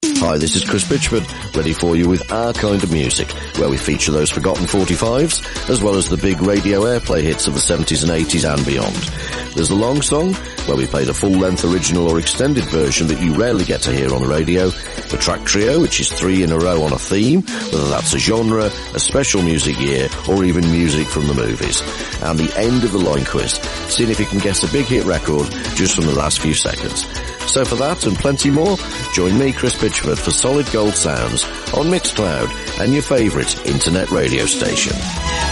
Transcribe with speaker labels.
Speaker 1: Hi, this is Chris Pitchford, ready for you with Our Kind of Music, where we feature those forgotten 45s, as well as the big radio airplay hits of the 70s and 80s and beyond. There's the long song, where we play the full-length original or extended version that you rarely get to hear on the radio. The track trio, which is 3 in a row on a theme, whether that's a genre, a special music year, or even music from the movies. And the end of the line quiz, seeing if you can guess a big hit record just from the last few seconds. So for that and plenty more, join me, Chris Pitchford, for solid gold sounds on Mixcloud and your favourite internet radio station.